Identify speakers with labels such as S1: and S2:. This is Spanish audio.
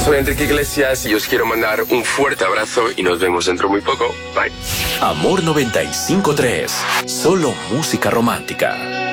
S1: Soy Enrique Iglesias y os quiero mandar un fuerte abrazo y nos vemos dentro muy poco. Bye.
S2: Amor 95.3. Solo música romántica.